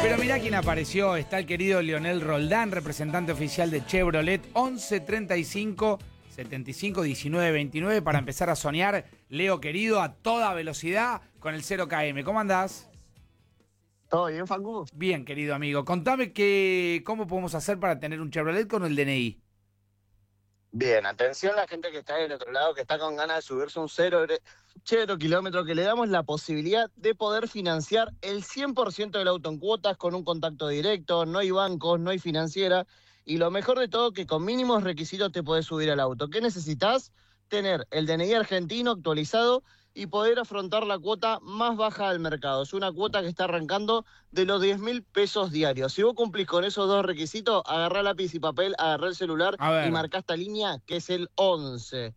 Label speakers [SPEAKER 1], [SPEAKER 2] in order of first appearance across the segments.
[SPEAKER 1] Pero mirá quién apareció, está el querido Leonel Roldán, representante oficial de Chevrolet, 11 35 75 19 29 para empezar a soñar, Leo querido, a toda velocidad con el 0KM. ¿Cómo andás?
[SPEAKER 2] ¿Todo bien, Facu?
[SPEAKER 1] Bien, querido amigo. Contame cómo podemos hacer para tener un Chevrolet con el DNI.
[SPEAKER 2] Bien, atención a la gente que está del otro lado, que está con ganas de subirse un cero kilómetro, que le damos la posibilidad de poder financiar el 100% del auto en cuotas con un contacto directo, no hay bancos, no hay financiera, y lo mejor de todo, que con mínimos requisitos te podés subir al auto. ¿Qué necesitas? Tener el DNI argentino actualizado y poder afrontar la cuota más baja del mercado. Es una cuota que está arrancando de los 10.000 pesos diarios. Si vos cumplís con esos dos requisitos, agarrá lápiz y papel, agarrá el celular y marcá esta línea, que es el 11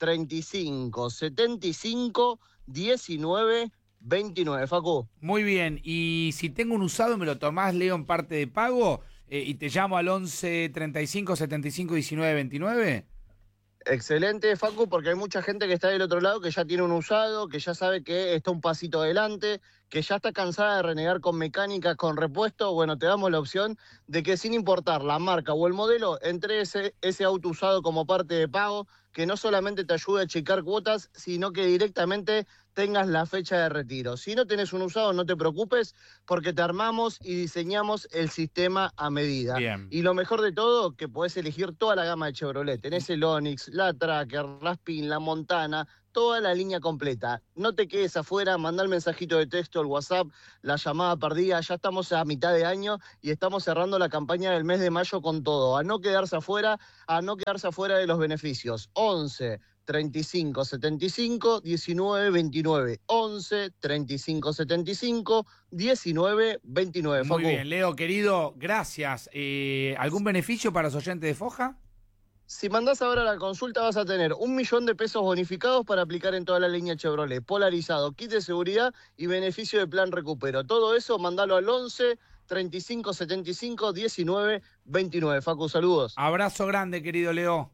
[SPEAKER 2] 35 75 19 29. Facu.
[SPEAKER 1] Muy bien, y si tengo un usado, ¿me lo tomás, Leo, en parte de pago? ¿Y te llamo al 11 35 75 19 29?
[SPEAKER 2] Excelente, Facu, porque hay mucha gente que está del otro lado, que ya tiene un usado, que ya sabe que está un pasito adelante, que ya está cansada de renegar con mecánicas, con repuesto. Bueno, te damos la opción de que sin importar la marca o el modelo, entre ese auto usado como parte de pago, que no solamente te ayude a checar cuotas, sino que directamente tengas la fecha de retiro. Si no tenés un usado, no te preocupes, porque te armamos y diseñamos el sistema a medida.
[SPEAKER 1] Bien.
[SPEAKER 2] Y lo mejor de todo, que podés elegir toda la gama de Chevrolet. Tenés el Onix, la Tracker, la Spin, la Montana, toda la línea completa. No te quedes afuera, mandá el mensajito de texto, el WhatsApp, la llamada perdida. Ya estamos a mitad de año y estamos cerrando la campaña del mes de mayo con todo. A no quedarse afuera de los beneficios. 11 35 75 19 29. 11 35 75 19 29.
[SPEAKER 1] Muy bien, Leo, querido, gracias. ¿Algún beneficio para los oyentes de Foja?
[SPEAKER 2] Si mandás ahora la consulta, vas a tener 1.000.000 de pesos bonificados para aplicar en toda la línea Chevrolet, polarizado, kit de seguridad y beneficio de plan recupero. Todo eso, mandalo al 11 35 75 19 29. Facu, saludos.
[SPEAKER 1] Abrazo grande, querido Leo.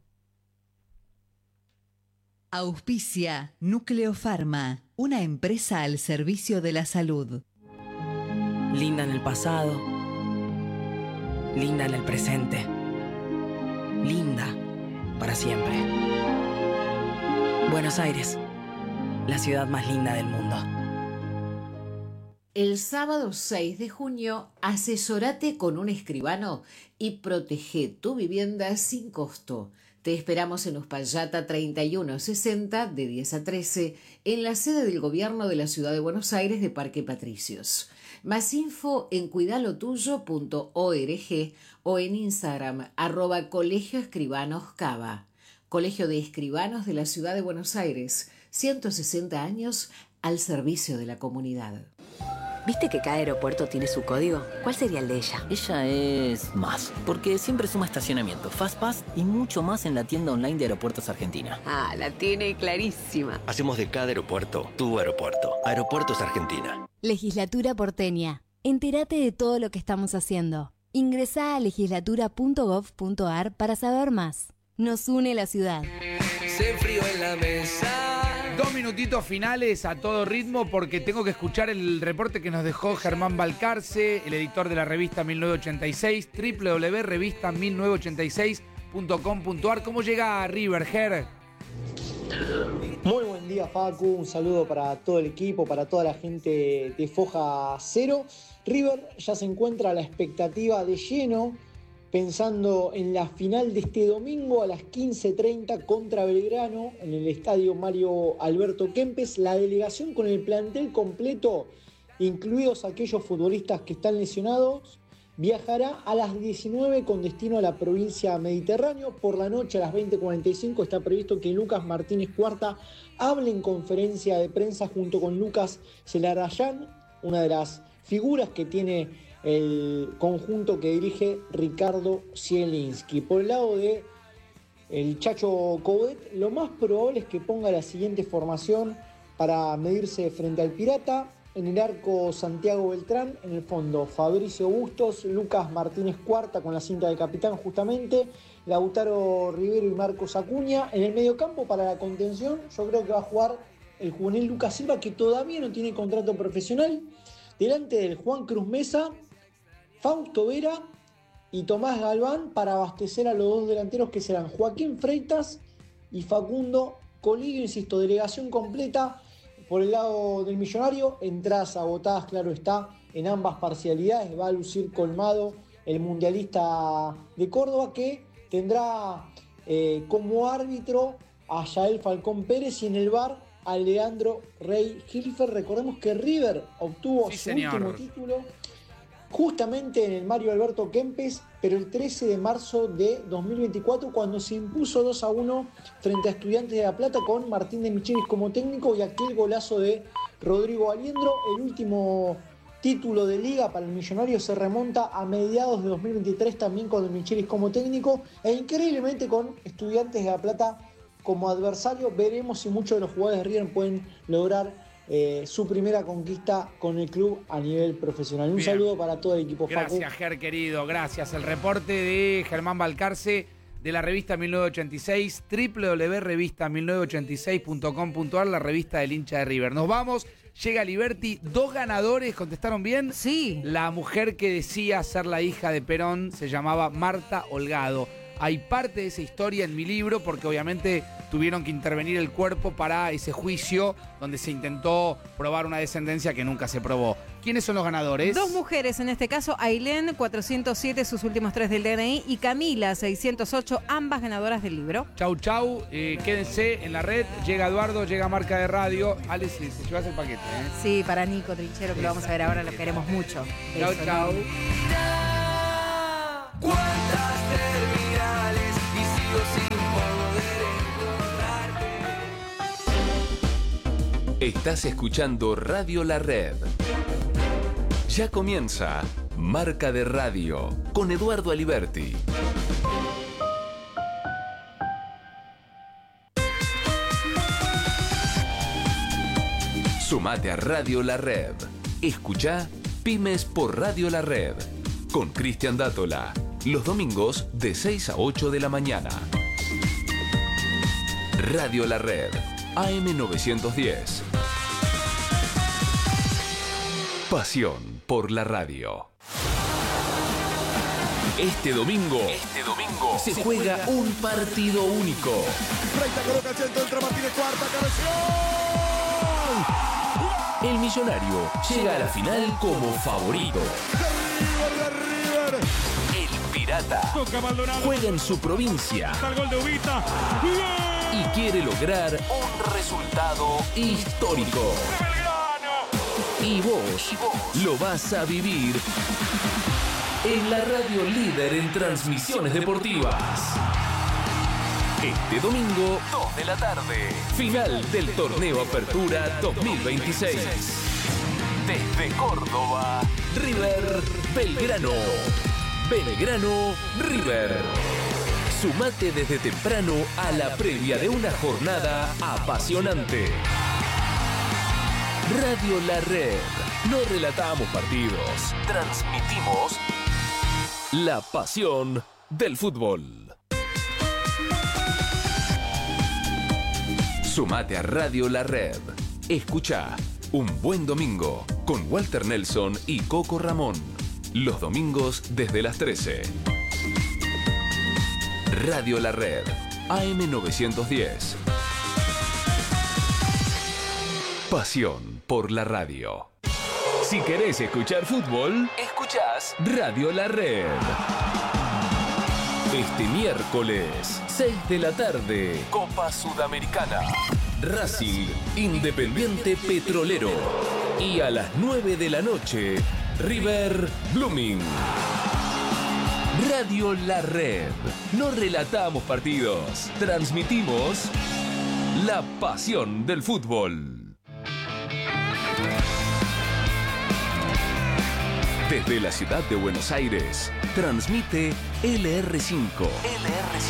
[SPEAKER 3] Auspicia Núcleo Pharma, una empresa al servicio de la salud.
[SPEAKER 4] Linda en el pasado, linda en el presente, linda para siempre. Buenos Aires, la ciudad más linda del mundo.
[SPEAKER 5] El sábado 6 de junio, asesórate con un escribano y protege tu vivienda sin costo. Te esperamos en Uspallata 3160 de 10 a 13 en la sede del Gobierno de la Ciudad de Buenos Aires de Parque Patricios. Más info en cuidalotuyo.org o en Instagram @Colegio Escribanos Cava. Colegio de Escribanos de la Ciudad de Buenos Aires, 160 años al servicio de la comunidad.
[SPEAKER 6] ¿Viste que cada aeropuerto tiene su código? ¿Cuál sería el de ella?
[SPEAKER 4] Ella es más, porque siempre suma estacionamiento, FastPass y mucho más en la tienda online de Aeropuertos Argentina.
[SPEAKER 6] Ah, la tiene clarísima.
[SPEAKER 7] Hacemos de cada aeropuerto tu aeropuerto. Aeropuertos Argentina.
[SPEAKER 8] Legislatura porteña. Entérate de todo lo que estamos haciendo. Ingresá a legislatura.gov.ar para saber más. Nos une la ciudad.
[SPEAKER 9] Se enfrió en la mesa.
[SPEAKER 1] 2 minutitos finales a todo ritmo porque tengo que escuchar el reporte que nos dejó Germán Balcarce, el editor de la revista 1986, www.revista1986.com.ar. ¿Cómo llega a River, Ger?
[SPEAKER 10] Muy buen día, Facu. Un saludo para todo el equipo, para toda la gente de Foja Cero. River ya se encuentra a la expectativa de lleno, pensando en la final de este domingo a las 15:30 contra Belgrano en el estadio Mario Alberto Kempes. La delegación con el plantel completo, incluidos aquellos futbolistas que están lesionados, viajará a las 19 con destino a la provincia Mediterráneo. Por la noche a las 20:45 está previsto que Lucas Martínez Cuarta hable en conferencia de prensa junto con Lucas Celarayán, una de las figuras que tiene el conjunto que dirige Ricardo Zielinski. Por el lado de el Chacho Coudet, lo más probable es que ponga la siguiente formación para medirse frente al Pirata. En el arco, Santiago Beltrán. En el fondo, Fabricio Bustos, Lucas Martínez Cuarta con la cinta de capitán justamente, Lautaro Rivero y Marcos Acuña. En el mediocampo, para la contención, yo creo que va a jugar el juvenil Lucas Silva, que todavía no tiene contrato profesional, delante del Juan Cruz Mesa Fausto Vera y Tomás Galván para abastecer a los dos delanteros que serán Joaquín Freitas y Facundo Colidio. Insisto, delegación completa por el lado del Millonario, entradas agotadas, claro está, en ambas parcialidades. Va a lucir colmado el mundialista de Córdoba, que tendrá como árbitro a Yael Falcón Pérez y en el VAR a Leandro Rey Hilfer. Recordemos que River obtuvo su último título justamente en el Mario Alberto Kempes, pero el 13 de marzo de 2024, cuando se impuso 2-1 frente a Estudiantes de La Plata con Martín de Michelis como técnico y aquel golazo de Rodrigo Aliendro. El último título de liga para el Millonario se remonta a mediados de 2023, también con de Michelis como técnico e increíblemente con Estudiantes de La Plata como adversario. Veremos si muchos de los jugadores de River pueden lograr su primera conquista con el club a nivel profesional. Un saludo para todo el equipo.
[SPEAKER 1] Gracias, Ger, querido, gracias. El reporte de Germán Balcarce de la revista 1986, www.revista1986.com.ar, la revista del hincha de River. Nos vamos, llega Liberty, 2 ganadores, ¿contestaron bien?
[SPEAKER 11] Sí.
[SPEAKER 1] La mujer que decía ser la hija de Perón se llamaba Marta Holgado. Hay parte de esa historia en mi libro porque obviamente tuvieron que intervenir el cuerpo para ese juicio donde se intentó probar una descendencia que nunca se probó. ¿Quiénes son los ganadores?
[SPEAKER 11] 2 mujeres, en este caso Ailén, 407, sus últimos 3 del DNI, y Camila, 608, ambas ganadoras del libro.
[SPEAKER 1] Chau, chau, quédense en la red. Llega Eduardo, llega Marca de Radio. Alex, te llevas el paquete, ¿eh?
[SPEAKER 11] Sí, para Nico Trinchero, que lo vamos a ver ahora, lo queremos mucho.
[SPEAKER 1] Chau, chau.
[SPEAKER 9] ¿Cuántas terminales y sigo sin poder encontrarte?
[SPEAKER 12] Estás escuchando Radio La Red. Ya comienza Marca de Radio con Eduardo Aliberti. Sumate a Radio La Red. Escuchá Pymes por Radio La Red con Cristian Dátola. Los domingos de 6 a 8 de la mañana. Radio La Red, AM910. Pasión por la radio. Este domingo se juega un partido único.
[SPEAKER 13] Freita coloca el centro, entra Martínez, cuarta, cabeción.
[SPEAKER 12] El Millonario llega a la final como favorito. El Pirata juega en su provincia y quiere lograr un resultado histórico. Y vos lo vas a vivir en la radio líder en transmisiones deportivas. Este domingo, 2 de la tarde, final del torneo Apertura 2026. Desde Córdoba, River Belgrano. Belgrano River. Sumate desde temprano a la previa de una jornada apasionante. Radio La Red. No relatamos partidos, transmitimos la pasión del fútbol. Sumate a Radio La Red. Escucha Un Buen Domingo con Walter Nelson y Coco Ramón. Los domingos desde las 13. Radio La Red, AM910. Pasión por la radio. Si querés escuchar fútbol, escuchás Radio La Red. Este miércoles, 6 de la tarde, Copa Sudamericana. Racing, Independiente Petrolero. Y a las 9 de la noche, River Blooming. Radio La Red. No relatamos partidos, transmitimos la pasión del fútbol. Desde la ciudad de Buenos Aires, transmite LR5.